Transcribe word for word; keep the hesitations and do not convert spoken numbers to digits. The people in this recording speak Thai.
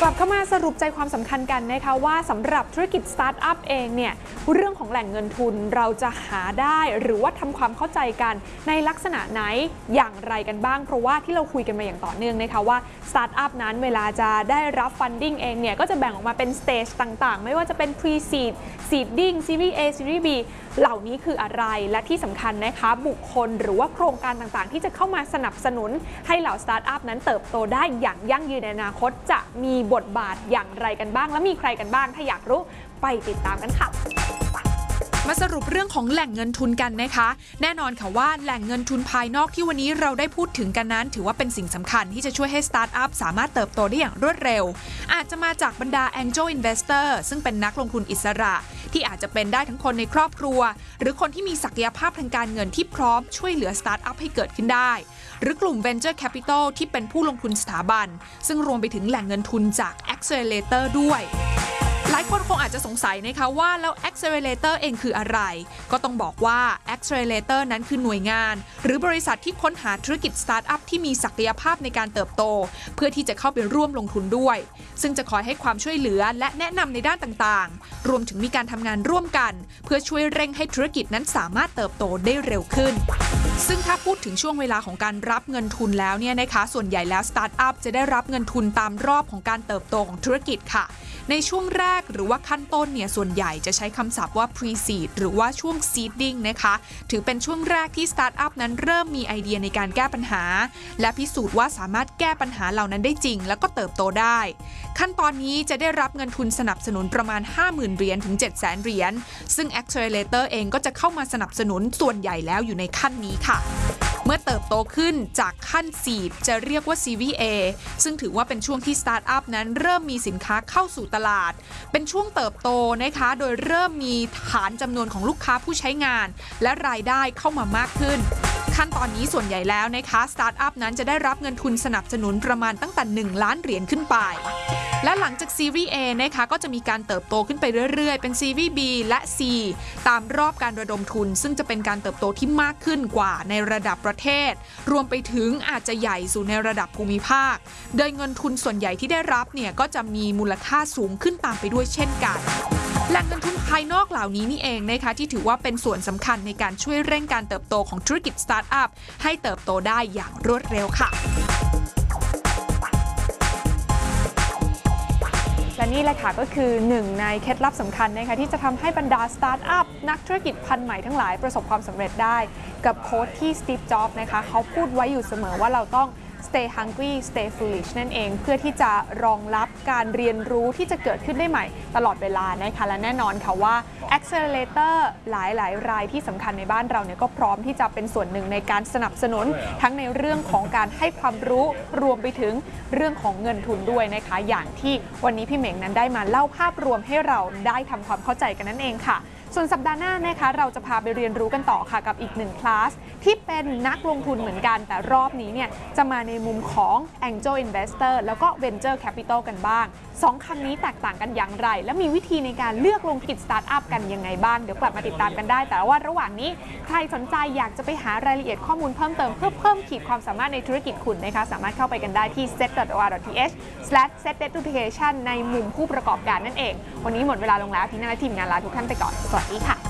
กลับเข้ามาสรุปใจความสำคัญกันนะคะว่าสำหรับธุรกิจสตาร์ทอัพเองเนี่ยเรื่องของแหล่งเงินทุนเราจะหาได้หรือว่าทำความเข้าใจกันในลักษณะไหนอย่างไรกันบ้างเพราะว่าที่เราคุยกันมาอย่างต่อเนื่องนะคะว่าสตาร์ทอัพนั้นเวลาจะได้รับฟันดิ้งเองเนี่ยก็จะแบ่งออกมาเป็นสเตจต่างๆไม่ว่าจะเป็น Pre-Seed Seeding Series A Series B เหล่านี้คืออะไรและที่สำคัญนะคะบุคคลหรือว่าโครงการต่างๆที่จะเข้ามาสนับสนุนให้เหล่าสตาร์ทอัพนั้นเติบโตได้อย่างยั่งยืนในอนาคตจะมีบทบาทอย่างไรกันบ้างและมีใครกันบ้างถ้าอยากรู้ไปติดตามกันค่ะมาสรุปเรื่องของแหล่งเงินทุนกันนะคะแน่นอนค่ะว่าแหล่งเงินทุนภายนอกที่วันนี้เราได้พูดถึงกันนั้นถือว่าเป็นสิ่งสำคัญที่จะช่วยให้สตาร์ทอัพสามารถเติบโตได้อย่างรวดเร็วอาจจะมาจากบรรดา Angel Investor ซึ่งเป็นนักลงทุนอิสระที่อาจจะเป็นได้ทั้งคนในครอบครัวหรือคนที่มีศักยภาพทางการเงินที่พร้อมช่วยเหลือสตาร์ทอัพให้เกิดขึ้นได้หรือกลุ่ม Venture Capital ที่เป็นผู้ลงทุนสถาบันซึ่งรวมไปถึงแหล่งเงินทุนจาก Accelerator ด้วยหลายคนคงอาจจะสงสัยนะคะว่าแล้ว Accelerator เองคืออะไรก็ต้องบอกว่า Accelerator นั้นคือหน่วยงานหรือบริษัทที่ค้นหาธุรกิจสตาร์ทอัพที่มีศักยภาพในการเติบโตเพื่อที่จะเข้าไปร่วมลงทุนด้วยซึ่งจะคอยให้ความช่วยเหลือและแนะนำในด้านต่างๆรวมถึงมีการทำงานร่วมกันเพื่อช่วยเร่งให้ธุรกิจนั้นสามารถเติบโตได้เร็วขึ้นซึ่งถ้าพูดถึงช่วงเวลาของการรับเงินทุนแล้วเนี่ยนะคะส่วนใหญ่แล้วสตาร์ทอัพจะได้รับเงินทุนตามรอบของการเติบโตของธุรกิจค่ะในช่วงแรกหรือว่าขั้นต้นเนี่ยส่วนใหญ่จะใช้คำศัพท์ว่า Pre-Seed หรือว่าช่วง Seeding นะคะถือเป็นช่วงแรกที่สตาร์ทอัพนั้นเริ่มมีไอเดียในการแก้ปัญหาและพิสูจน์ว่าสามารถแก้ปัญหาเหล่านั้นได้จริงแล้วก็เติบโตได้ขั้นตอนนี้จะได้รับเงินทุนสนับสนุนประมาณ ห้าหมื่น เหรียญถึง เจ็ดแสน เหรียญซึ่ง Accelerator เองก็จะเข้ามาสนับสนุนส่วนใหญ่แล้วอยู่ในขั้นนี้ค่ะเมื่อเติบโตขึ้นจากขั้น Seed จะเรียกว่า Series A ซึ่งถือว่าเป็นช่วงที่สตาร์ทอัพนั้นเริ่มมีสินค้าเข้าสู่ตลาดเป็นช่วงเติบโตนะคะโดยเริ่มมีฐานจำนวนของลูกค้าผู้ใช้งานและรายได้เข้ามามากขึ้นขั้นตอนนี้ส่วนใหญ่แล้วนะคะสตาร์ทอัพนั้นจะได้รับเงินทุนสนับสนุนประมาณตั้งแต่หนึ่งล้านเหรียญขึ้นไปและหลังจาก Series A นะคะก็จะมีการเติบโตขึ้นไปเรื่อยๆเป็น Series B และ C ตามรอบการระดมทุนซึ่งจะเป็นการเติบโตที่มากขึ้นกว่าในระดับประเทศรวมไปถึงอาจจะใหญ่สู่ในระดับภูมิภาคโดยเงินทุนส่วนใหญ่ที่ได้รับเนี่ยก็จะมีมูลค่าสูงขึ้นตามไปด้วยเช่นกันแหล่งเงินทุนภายนอกเหล่านี้นี่เองนะคะที่ถือว่าเป็นส่วนสำคัญในการช่วยเร่งการเติบโตของธุรกิจสตาร์ทอัพให้เติบโตได้อย่างรวดเร็วค่ะและนี่แหละค่ะก็คือหนึ่งในเคล็ดลับสำคัญนะคะที่จะทำให้บรรดาสตาร์ทอัพนักธุรกิจพันธุ์ใหม่ทั้งหลายประสบความสำเร็จได้กับโค้ดที่สตีฟ จ็อบส์นะคะเขาพูดไว้อยู่เสมอว่าเราต้อง stay hungry stay foolish นั่นเองเพื่อที่จะรองรับการเรียนรู้ที่จะเกิดขึ้นได้ใหม่ตลอดเวลานะคะและแน่นอนค่ะว่า Accelerator หลายๆรายที่สำคัญในบ้านเราเนี่ยก็พร้อมที่จะเป็นส่วนหนึ่งในการสนับสนุนทั้งในเรื่องของการให้ความรู้รวมไปถึงเรื่องของเงินทุนด้วยนะคะอย่างที่วันนี้พี่เหม่งนั้นได้มาเล่าภาพรวมให้เราได้ทำความเข้าใจกันนั่นเองค่ะส่วนสัปดาห์หน้านะคะเราจะพาไปเรียนรู้กันต่อค่ะกับอีกหนึ่งคลาสที่เป็นนักลงทุนเหมือนกันแต่รอบนี้เนี่ยจะมาในมุมของ Angel Investor แล้วก็ Venture Capital กันบ้างสองคำนี้แตกต่างกันอย่างไรและมีวิธีในการเลือกลงทุนสตาร์ทอัพกันยังไงบ้างเดี๋ยวกลับมาติดตามกันได้แต่ว่าระหว่างนี้ใครสนใจอยากจะไปหารายละเอียดข้อมูลเพิ่มเติมเพื่อเพิ่มขีดความสามารถในธุรกิจคุณนะคะสามารถเข้าไปกันได้ที่ เซ็ต ดอท โอ อาร์ ดอท ที เอช สแลช เซ็ต Education ในมุมผู้ประกอบการนั่นเองวันนี้หมดเวลาลงแล้วที่หน้าทีมงานลาทุกท่านไปก่อนสวัสดีค่ะ